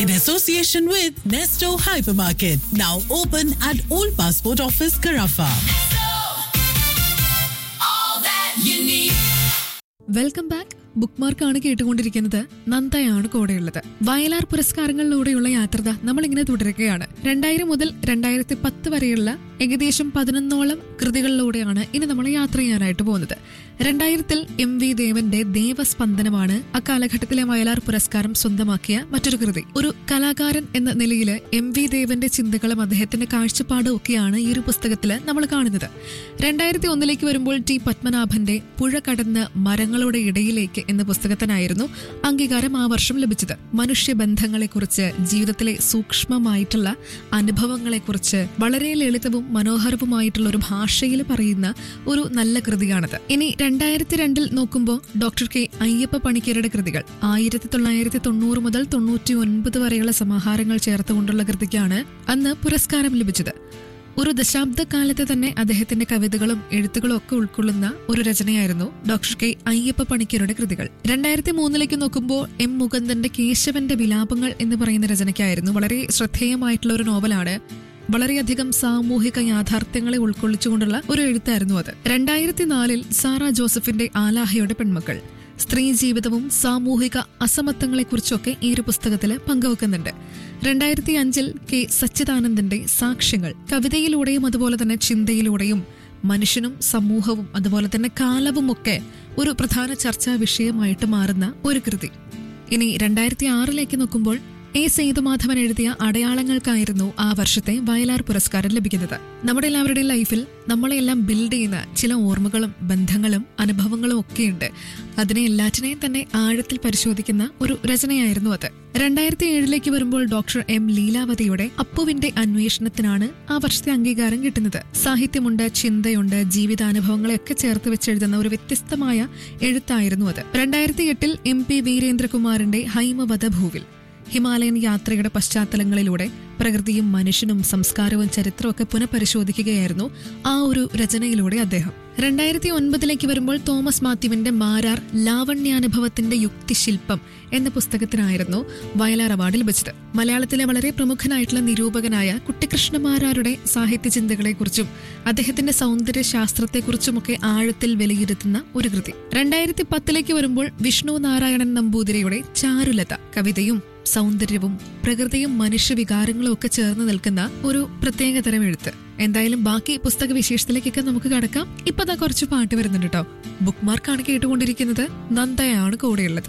in association with Nesto Hypermarket, now open at Old Passport Office, Carafa. Welcome back. Book മാർക്കാണ് കേട്ടുകൊണ്ടിരിക്കുന്നത്. നന്ദയാണ് കൂടെയുള്ളത്. വയലാർ പുരസ്കാരങ്ങളിലൂടെയുള്ള യാത്ര നമ്മളിങ്ങനെ തുടരുകയാണ്. 2000 മുതൽ 2010 വരെയുള്ള ഏകദേശം 11ഓളം കൃതികളിലൂടെയാണ് ഇനി നമ്മൾ യാത്ര ചെയ്യാനായിട്ട് പോകുന്നത്. 2000-ൽ MV ദേവന്റെ ദേവസ്പന്ദനമാണ് അക്കാലഘട്ടത്തിലെ വയലാർ പുരസ്കാരം സ്വന്തമാക്കിയ മറ്റൊരു കൃതി. ഒരു കലാകാരൻ എന്ന നിലയിൽ MV ദേവന്റെ ചിന്തകളും അദ്ദേഹത്തിന്റെ കാഴ്ചപ്പാടും ഒക്കെയാണ് ഈ ഒരു പുസ്തകത്തിൽ നമ്മൾ കാണുന്നത്. 2001-ലേക്ക് വരുമ്പോൾ ടി പത്മനാഭന്റെ പുഴ കടന്ന് മരങ്ങളുടെ ഇടയിലേക്ക് എന്ന പുസ്തകത്തിനായിരുന്നു അംഗീകാരം ആ വർഷം ലഭിച്ചത്. മനുഷ്യബന്ധങ്ങളെക്കുറിച്ച്, ജീവിതത്തിലെ സൂക്ഷ്മമായിട്ടുള്ള അനുഭവങ്ങളെക്കുറിച്ച് വളരെ ലളിതവും മനോഹരവുമായിട്ടുള്ള ഒരു ഭാഷയിൽ പറയുന്ന ഒരു നല്ല കൃതിയാണത്. ഇനി 2002-ൽ നോക്കുമ്പോൾ ഡോക്ടർ കെ അയ്യപ്പ പണിക്കരുടെ കൃതികൾ 1990 മുതൽ 99 വരെയുള്ള സമാഹാരങ്ങൾ ചേർത്തുകൊണ്ടുള്ള കൃതിക്കാണ് അന്ന് പുരസ്കാരം ലഭിച്ചത്. ഒരു ദശാബ്ദക്കാലത്ത് തന്നെ അദ്ദേഹത്തിന്റെ കവിതകളും എഴുത്തുകളും ഒക്കെ ഉൾക്കൊള്ളുന്ന ഒരു രചനയായിരുന്നു ഡോക്ടർ കെ അയ്യപ്പ പണിക്കരുടെ കൃതികൾ. 2003-ലേക്ക് നോക്കുമ്പോൾ M മുകുന്ദന്റെ കേശവന്റെ വിലാപങ്ങൾ എന്ന് പറയുന്ന രചനയ്ക്കായിരുന്നു. വളരെ ശ്രദ്ധേയമായിട്ടുള്ള ഒരു നോവലാണ്. വളരെയധികം സാമൂഹിക യാഥാർത്ഥ്യങ്ങളെ ഉൾക്കൊള്ളിച്ചുകൊണ്ടുള്ള ഒരു എഴുത്തായിരുന്നു അത്. 2004-ൽ സാറ ജോസഫിന്റെ ആലാഹയുടെ പെൺമക്കൾ സ്ത്രീ ജീവിതവും സാമൂഹിക അസമത്വങ്ങളെക്കുറിച്ചൊക്കെ ഈ ഒരു പുസ്തകത്തിൽ പങ്കുവെക്കുന്നുണ്ട്. 2005-ൽ കെ സച്ചിദാനന്ദന്റെ സാക്ഷ്യങ്ങൾ കവിതയിലൂടെയും അതുപോലെ തന്നെ ചിന്തയിലൂടെയും മനുഷ്യനും സമൂഹവും അതുപോലെ തന്നെ കാലവുമൊക്കെ ഒരു പ്രധാന ചർച്ചാ വിഷയമായിട്ട് മാറുന്ന ഒരു കൃതി. ഇനി 2006-ലേക്ക് നോക്കുമ്പോൾ A. സേതുമാധവൻ എഴുതിയ അടയാളങ്ങൾക്കായിരുന്നു ആ വർഷത്തെ വയലാർ പുരസ്കാരം ലഭിക്കുന്നത്. നമ്മുടെ എല്ലാവരുടെയും ലൈഫിൽ നമ്മളെല്ലാം ബിൽഡ് ചെയ്യുന്ന ചില ഓർമ്മകളും ബന്ധങ്ങളും അനുഭവങ്ങളും ഒക്കെയുണ്ട്. അതിനെ എല്ലാറ്റിനെയും തന്നെ ആഴത്തിൽ പരിശോധിക്കുന്ന ഒരു രചനയായിരുന്നു അത്. 2007-ലേക്ക് വരുമ്പോൾ ഡോക്ടർ M. ലീലാവതിയുടെ അപ്പുവിന്റെ അന്വേഷണത്തിനാണ് ആ വർഷത്തെ അംഗീകാരം കിട്ടുന്നത്. സാഹിത്യമുണ്ട്, ചിന്തയുണ്ട്, ജീവിതാനുഭവങ്ങളെയൊക്കെ ചേർത്ത് വെച്ചെഴുതുന്ന ഒരു വ്യത്യസ്തമായ എഴുത്തായിരുന്നു അത്. 2008-ൽ MP വീരേന്ദ്രകുമാറിന്റെ ഹൈമവധഭൂവിൽ ഹിമാലയൻ യാത്രയുടെ പശ്ചാത്തലങ്ങളിലൂടെ പ്രകൃതിയും മനുഷ്യനും സംസ്കാരവും ചരിത്രമൊക്കെ പുനഃപരിശോധിക്കുകയായിരുന്നു ആ ഒരു രചനയിലൂടെ അദ്ദേഹം. 2009-ലേക്ക് വരുമ്പോൾ തോമസ് മാത്യുവിന്റെ മാരാർ ലാവണ്യാനുഭവത്തിന്റെ യുക്തിശില്പം എന്ന പുസ്തകത്തിനായിരുന്നു വയലാർ അവാർഡ് ലഭിച്ചത്. മലയാളത്തിലെ വളരെ പ്രമുഖനായിട്ടുള്ള നിരൂപകനായ കുട്ടിക്കൃഷ്ണമാരാരുടെ സാഹിത്യ ചിന്തകളെക്കുറിച്ചും അദ്ദേഹത്തിന്റെ സൗന്ദര്യ ശാസ്ത്രത്തെക്കുറിച്ചുമൊക്കെ ആഴത്തിൽ വിലയിരുത്തുന്ന ഒരു കൃതി. 2010-ലേക്ക് വരുമ്പോൾ വിഷ്ണു നാരായണൻ നമ്പൂതിരിയുടെ ചാരുലത കവിതയും സൗന്ദര്യവും പ്രകൃതിയും മനുഷ്യവികാരങ്ങളും ഒക്കെ ചേർന്ന് നിൽക്കുന്ന ഒരു പ്രത്യേകതരം എഴുത്ത്. എന്തായാലും ബാക്കി പുസ്തക വിശേഷത്തിലേക്കൊക്കെ നമുക്ക് കടക്കാം. ഇപ്പതാ കുറച്ച് പാട്ട് വരുന്നുണ്ട് കേട്ടോ. ബുക്ക് മാർക്കാണ് കേട്ടുകൊണ്ടിരിക്കുന്നത്. നന്ദയാണ് കൂടെയുള്ളത്.